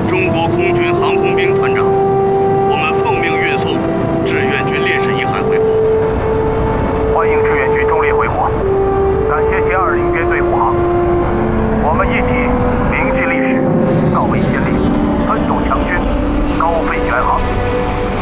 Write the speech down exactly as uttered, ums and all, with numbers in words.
中国空军航空兵团长。